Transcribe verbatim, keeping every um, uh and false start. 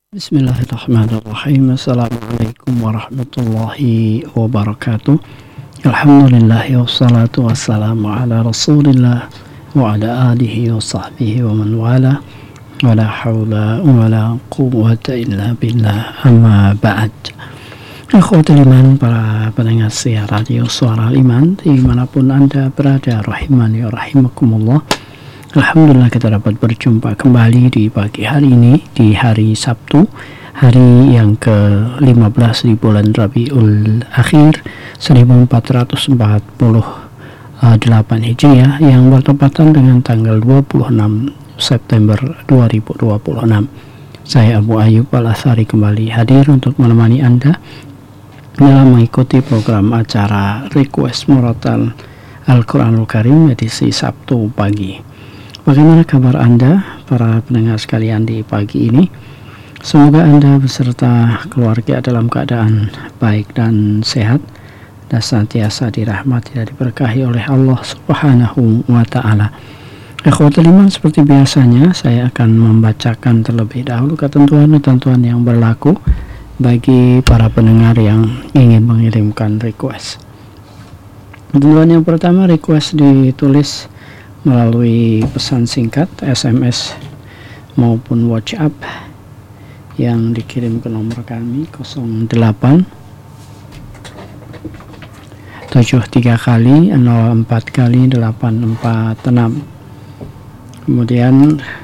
Bismillahirrahmanirrahim. Assalamualaikum warahmatullahi wabarakatuh. Alhamdulillah wassalatu wassalamu ala rasulillah wa ala alihi wa sahbihi wa man wala wa la hawla wa la quwwata illa billah, amma ba'd. Akhwatul iman, para pendengar siar radio Suara Iman dimanapun anda berada, rahimani wa rahimakumullah. Alhamdulillah kita dapat berjumpa kembali di pagi hari ini, di hari Sabtu, hari yang ke lima belas di bulan Rabiul Akhir seribu empat ratus empat puluh delapan Hijriah, yang bertepatan dengan tanggal dua puluh enam September dua ribu dua puluh enam. Saya Abu Ayyub Al-Athari kembali hadir untuk menemani anda dalam mengikuti program acara Request Murattal Al-Quranul Karim edisi Sabtu pagi. Bagaimana kabar anda, para pendengar sekalian, di pagi ini? Semoga anda beserta keluarga dalam keadaan baik dan sehat, dan senantiasa dirahmati dan diberkahi oleh Allah Subhanahu wa Ta'ala. Ikhwatul iman, seperti biasanya saya akan membacakan terlebih dahulu ketentuan-ketentuan yang berlaku bagi para pendengar yang ingin mengirimkan request. Ketentuan yang pertama, request ditulis melalui pesan singkat, S M S maupun WhatsApp yang dikirim ke nomor kami nol delapan tujuh tiga kali nol empat kali delapan empat enam. Kemudian